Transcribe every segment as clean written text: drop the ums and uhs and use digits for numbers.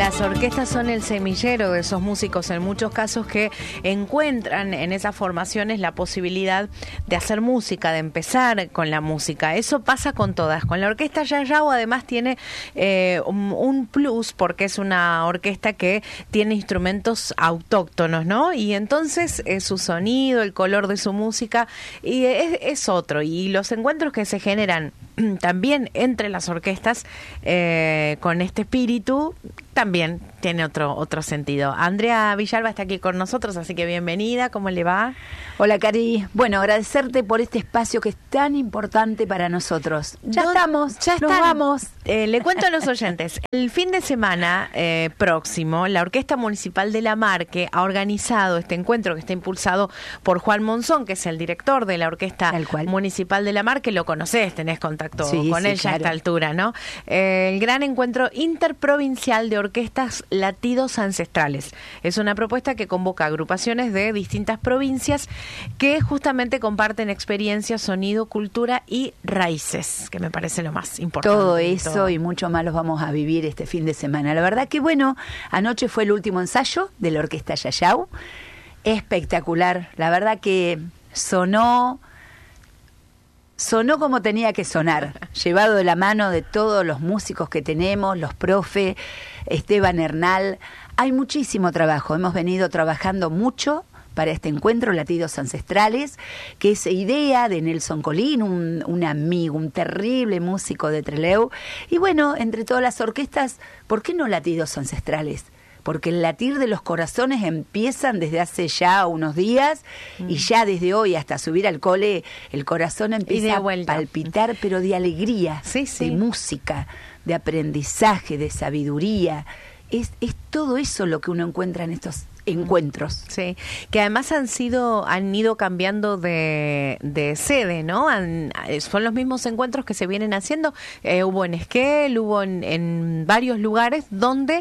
Las orquestas son el semillero de esos músicos en muchos casos que encuentran en esas formaciones la posibilidad de hacer música, de empezar con la música. Eso pasa con todas. Con la orquesta Yayao además tiene un plus porque es una orquesta que tiene instrumentos autóctonos, ¿no? Y entonces su sonido, el color de su música y es otro. Y los encuentros que se generan también entre las orquestas con este espíritu también tiene otro sentido. Andrea Villalba está aquí con nosotros, así que bienvenida, ¿cómo le va? Hola, Cari. Bueno, agradecerte por este espacio que es tan importante para nosotros. Ya estamos, nos vamos. Le cuento a los oyentes, el fin de semana próximo, la Orquesta Municipal de La Marque ha organizado este encuentro que está impulsado por Juan Monzón, que es el director de la Orquesta Municipal de La Marque. Lo conocés, tenés contacto con él ya a esta altura, ¿no? El gran encuentro interprovincial de orquestas Latidos Ancestrales. Es una propuesta que convoca agrupaciones de distintas provincias que justamente comparten experiencias, sonido, cultura y raíces, que me parece lo más importante. Todo eso y mucho más los vamos a vivir este fin de semana. La verdad que bueno, anoche fue el último ensayo de la Orquesta Yayao. Espectacular. La verdad que sonó como tenía que sonar, llevado de la mano de todos los músicos que tenemos, los profes, Esteban Hernal. Hay muchísimo trabajo, hemos venido trabajando mucho para este encuentro, Latidos Ancestrales, que es idea de Nelson Colín, un amigo, un terrible músico de Trelew. Y bueno, entre todas las orquestas, ¿por qué no Latidos Ancestrales? Porque el latir de los corazones empiezan desde hace ya unos días y ya desde hoy hasta subir al cole, el corazón empieza a palpitar, pero de alegría, de música, de aprendizaje, de sabiduría. Es todo eso lo que uno encuentra en estos encuentros. Sí, que además han ido cambiando de sede, ¿no? Son los mismos encuentros que se vienen haciendo. Hubo en Esquel, hubo en varios lugares donde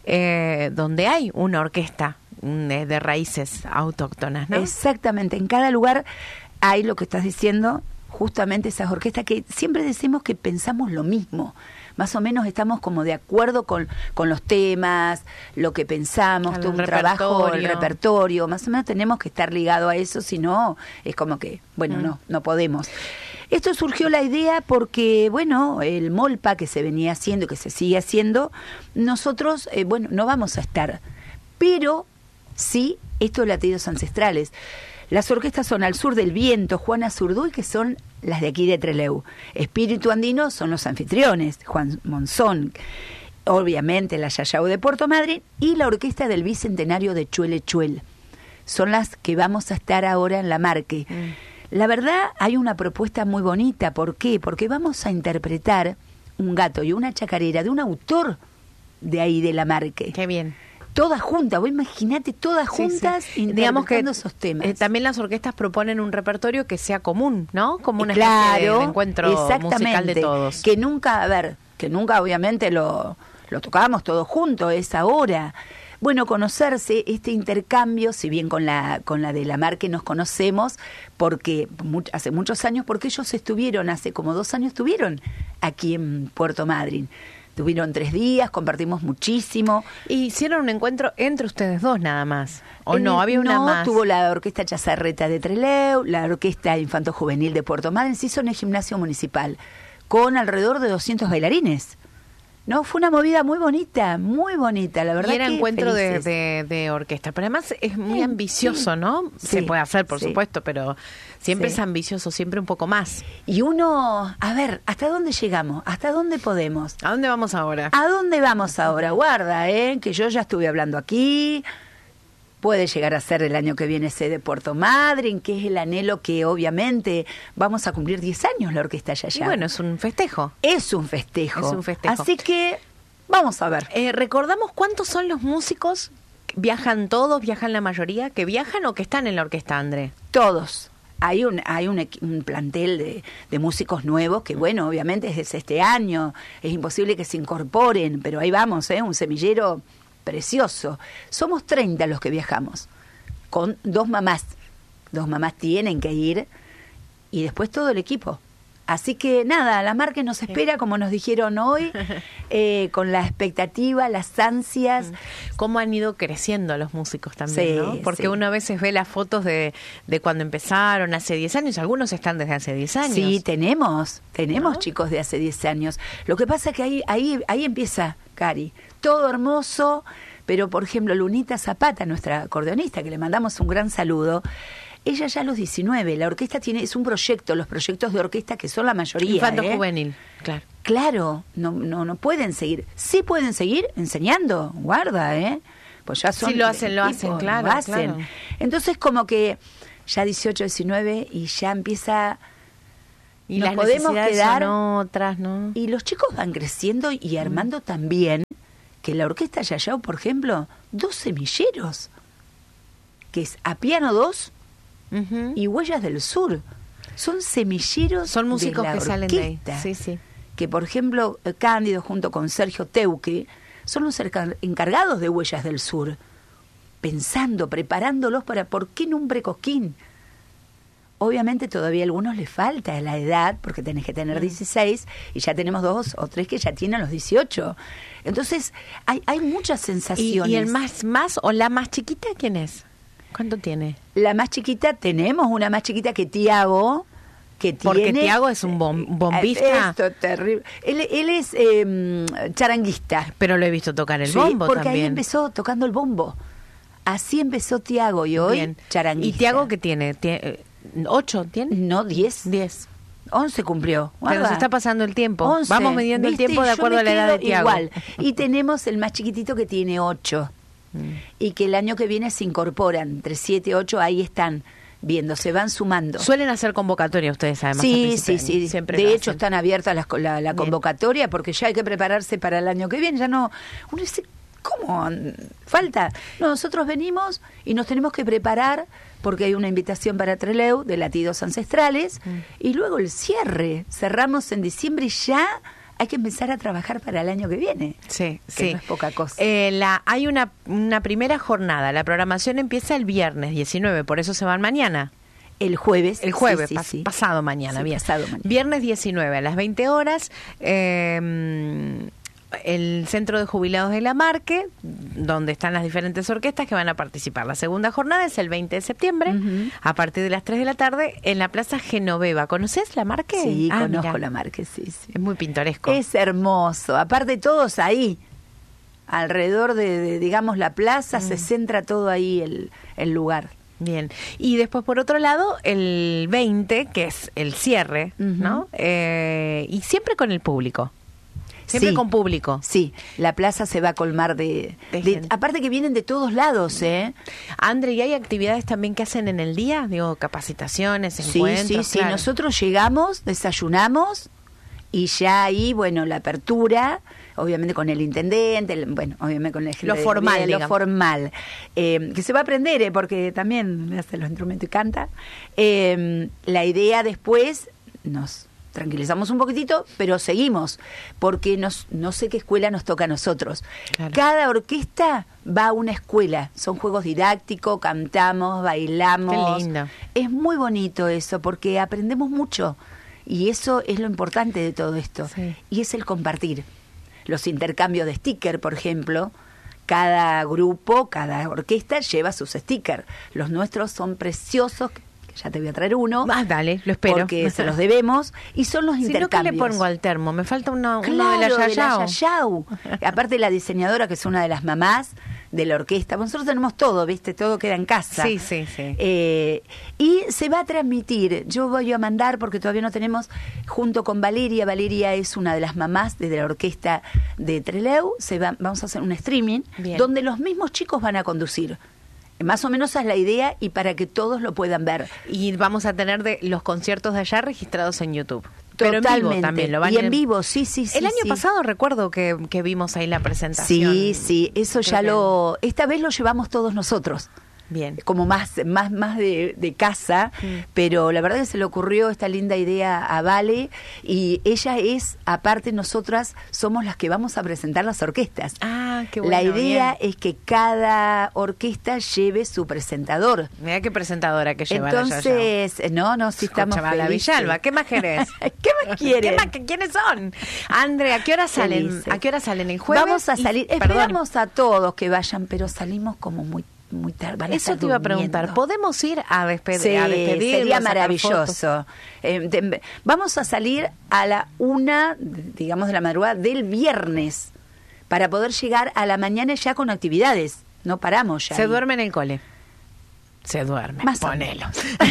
hay una orquesta de raíces autóctonas, ¿no? Exactamente, en cada lugar hay lo que estás diciendo, justamente esas orquestas que siempre decimos que pensamos lo mismo. Más o menos estamos como de acuerdo con los temas, lo que pensamos, todo un trabajo, el repertorio, más o menos tenemos que estar ligados a eso, si no, es como que, bueno, no podemos. Esto surgió la idea porque, bueno, el Molpa que se venía haciendo, que se sigue haciendo, nosotros, no vamos a estar, pero sí, estos Latidos Ancestrales. Las orquestas son Al Sur del Viento, Juana Zurduy, que son las de aquí de Trelew. Espíritu Andino son los anfitriones, Juan Monzón, obviamente la Yayao de Puerto Madryn y la Orquesta del Bicentenario de Chuele-Chuel. Son las que vamos a estar ahora en La Marque. La verdad, hay una propuesta muy bonita. ¿Por qué? Porque vamos a interpretar un gato y una chacarera de un autor de ahí de La Marque. Qué bien. Todas juntas, vos imaginate todas juntas interpretando esos temas. También las orquestas proponen un repertorio que sea común, ¿no? Como una especie de encuentro musical de todos. Que nunca obviamente lo tocábamos todos juntos, es ahora. Bueno, conocerse, este intercambio, si bien con la de La Marque nos conocemos, porque hace muchos años, porque ellos estuvieron, hace como 2 años estuvieron aquí en Puerto Madryn. Tuvieron 3 días, compartimos muchísimo. ¿Y hicieron un encuentro entre ustedes dos nada más? ¿O no? ¿Había una más? Tuvo la Orquesta Chazarreta de Trelew, la Orquesta Infanto Juvenil de Puerto Madryn, se hizo en el gimnasio municipal, con alrededor de 200 bailarines. No, fue una movida muy bonita, la verdad. Y era encuentro de orquesta, pero además es muy ambicioso, ¿no? Se puede hacer, por supuesto, pero siempre es ambicioso, siempre un poco más. Y uno, a ver, ¿hasta dónde llegamos? ¿Hasta dónde podemos? ¿A dónde vamos ahora? ¿A dónde vamos ahora? Guarda, que yo ya estuve hablando aquí. Puede llegar a ser el año que viene sede Puerto Madryn, que es el anhelo que obviamente vamos a cumplir 10 años la Orquesta Yayao. Y bueno, es un festejo. Es un festejo. Así que vamos a ver. ¿Recordamos cuántos son los músicos? ¿Viajan todos? ¿Viajan la mayoría? ¿Que viajan o que están en la orquesta, André? Todos. Hay un plantel de músicos nuevos que, bueno, obviamente es este año. Es imposible que se incorporen, pero ahí vamos, un semillero precioso. Somos 30 los que viajamos, con 2 mamás. 2 mamás tienen que ir y después todo el equipo. Así que nada, la Marque nos espera, como nos dijeron hoy, con la expectativa, las ansias. Cómo han ido creciendo los músicos también, ¿no? Porque uno a veces ve las fotos de cuando empezaron hace 10 años, algunos están desde hace 10 años. Sí, tenemos chicos de hace 10 años. Lo que pasa es que ahí empieza, Cari, todo hermoso, pero por ejemplo Lunita Zapata, nuestra acordeonista, que le mandamos un gran saludo, ella ya a los 19, la orquesta es un proyecto, los proyectos de orquesta que son la mayoría. Infanto juvenil, claro. Claro, no pueden seguir. Sí pueden seguir enseñando, guarda, pues ya son... Sí, lo hacen, claro. Lo hacen. Claro. Entonces como que ya 18, 19 y ya empieza... Y nos las podemos quedar son otras, ¿no? Y los chicos van creciendo y armando también, que la orquesta Yayao, por ejemplo, 2 semilleros, que es a piano 2... y Huellas del Sur. Son semilleros. Son músicos de la que salen de ahí. Sí. Que por ejemplo Cándido junto con Sergio Teuque son los encargados de Huellas del Sur, pensando, preparándolos para ¿por qué no un precosquín? Obviamente todavía a algunos les falta la edad, porque tenés que tener 16 y ya tenemos 2 o 3 que ya tienen los 18. Entonces hay muchas sensaciones. ¿Y el más o la más chiquita quién es? ¿Cuánto tiene? La más chiquita, tenemos una más chiquita que Tiago, porque Tiago es un bombista. Esto es terrible. Él es charanguista. Pero lo he visto tocar el bombo porque también. Ahí empezó tocando el bombo. Así empezó Tiago y hoy charanguista. ¿Y Tiago qué tiene? ¿8 tiene? No, 10. 11 cumplió. Guarda. Pero se está pasando el tiempo. 11. Vamos midiendo el tiempo de acuerdo a la edad de Tiago. Igual. Y tenemos el más chiquitito que tiene 8. Y que el año que viene se incorporan, entre 7 y 8, ahí están viendo, se van sumando. Suelen hacer convocatoria ustedes, además. Sí. Siempre de hecho, están abiertas la convocatoria, porque ya hay que prepararse para el año que viene. Ya no, uno dice, ¿cómo? Falta. No, nosotros venimos y nos tenemos que preparar, porque hay una invitación para Trelew de Latidos Ancestrales, y luego el cierre. Cerramos en diciembre y ya... hay que empezar a trabajar para el año que viene. Sí. No es poca cosa. Hay una primera jornada. La programación empieza el viernes 19, por eso se van mañana. El jueves. Sí. Pasado mañana. Sí, bien. Pasado mañana. Viernes 19 a las 20 horas. El Centro de Jubilados de la Marque, donde están las diferentes orquestas que van a participar. La segunda jornada es el 20 de septiembre, a partir de las 3 de la tarde, en la Plaza Genoveva. ¿Conoces la Marque? Sí, conozco mirá. la Marque, sí. Es muy pintoresco. Es hermoso. Aparte, todos ahí, alrededor de digamos, la plaza, se centra todo ahí el lugar. Bien. Y después, por otro lado, el 20, que es el cierre, ¿no? Y siempre con el público. Siempre con público. Sí, la plaza se va a colmar de aparte que vienen de todos lados, Andre, ¿y hay actividades también que hacen en el día? Digo, capacitaciones, encuentros. Sí, nosotros llegamos, desayunamos y ya ahí, bueno, la apertura, obviamente con el intendente, obviamente con la gente lo formal, lo formal, que se va a aprender, porque también hace los instrumentos y canta. La idea después nos tranquilizamos un poquitito, pero seguimos, porque no sé qué escuela nos toca a nosotros. Claro. Cada orquesta va a una escuela, son juegos didácticos, cantamos, bailamos. Qué lindo. Es muy bonito eso, porque aprendemos mucho, y eso es lo importante de todo esto, y es el compartir. Los intercambios de sticker, por ejemplo, cada grupo, cada orquesta lleva sus stickers. Los nuestros son preciosos. Ya te voy a traer uno. Dale, lo espero. Porque se los debemos. Y son los intercambios. ¿Qué le pongo al termo? Me falta uno de la Yayao. Aparte la diseñadora, que es una de las mamás de la orquesta. Nosotros tenemos todo, ¿viste? Todo queda en casa. Sí. Y se va a transmitir. Yo voy a mandar, porque todavía no tenemos, junto con Valeria. Valeria es una de las mamás de la orquesta de Trelew. Vamos a hacer un streaming. Bien. Donde los mismos chicos van a conducir. Más o menos esa es la idea, y para que todos lo puedan ver. Y vamos a tener los conciertos de allá registrados en YouTube. Totalmente. Pero en vivo también. Lo van y en vivo, sí. El año pasado recuerdo que vimos ahí la presentación. Sí, eso esta vez lo llevamos todos nosotros. Bien. Como más de casa, pero la verdad que se le ocurrió esta linda idea a Vale, y ella es, aparte nosotras somos las que vamos a presentar las orquestas. Ah, qué bueno. La idea bien. es que cada orquesta lleve su presentador. Mira qué presentadora que lleva Entonces, sí estamos la Villalba, ¿qué más querés? ¿Qué más quieres? ¿Quiénes son? Andre, ¿a qué hora salen? Felices. ¿A qué hora salen el jueves? Vamos a salir, esperamos a todos que vayan, pero salimos como muy tarde. Van a Eso estar te iba a durmiendo. preguntar, ¿podemos ir a despedir? Sí, a despedirlos, sería a sacar maravilloso. Vamos a salir a la 1, digamos, de la madrugada del viernes, para poder llegar a la mañana ya con actividades. No paramos ya. Se duerme en el cole. Se duerme. Más Ponelo.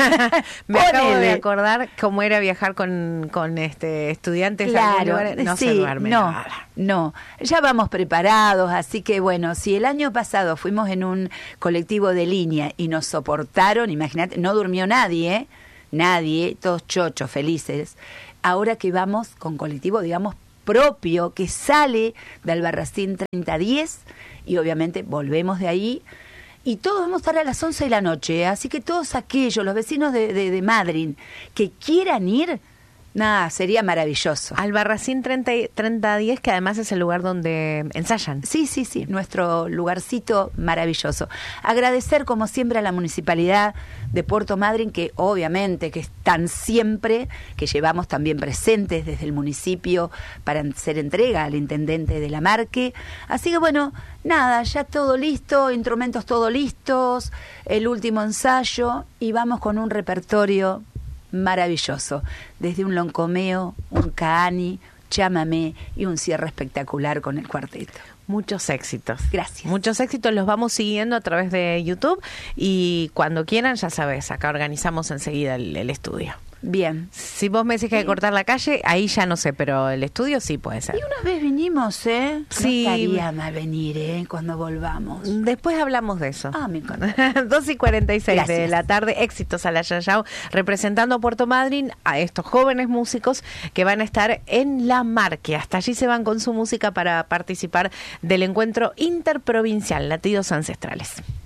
Me acabo de acordar cómo era viajar con estudiantes. Claro, No sí, se duerme nada. No, ya vamos preparados, así que bueno, si el año pasado fuimos en un colectivo de línea y nos soportaron, imagínate, no durmió nadie, todos chochos, felices. Ahora que vamos con colectivo, digamos, propio, que sale de Albarracín 3010, y obviamente volvemos de ahí, y todos vamos a estar a las 11 de la noche, así que todos aquellos, los vecinos de Madryn, que quieran ir, nada, sería maravilloso. Albarracín 3010, que además es el lugar donde ensayan. Sí, nuestro lugarcito maravilloso. Agradecer como siempre a la Municipalidad de Puerto Madryn, que obviamente que están siempre, que llevamos también presentes desde el municipio para hacer entrega al intendente de Lamarque. Así que bueno, nada, ya todo listo, instrumentos todo listos, el último ensayo, y vamos con un repertorio maravilloso, desde un loncomeo, un caani, chamamé y un cierre espectacular con el cuarteto. Muchos éxitos. Gracias. Muchos éxitos, los vamos siguiendo a través de YouTube, y cuando quieran, ya sabes, acá organizamos enseguida el estudio. Bien. Si vos me decís que hay que cortar la calle, ahí ya no sé, pero el estudio sí puede ser. Y una vez vinimos, Sí. No estaría mal venir, cuando volvamos. Después hablamos de eso. Me encanta. 2:46 Gracias. de la tarde, éxitos a la Yayao, representando a Puerto Madryn, a estos jóvenes músicos que van a estar en Lamarque. Hasta allí se van con su música para participar del encuentro interprovincial Latidos Ancestrales.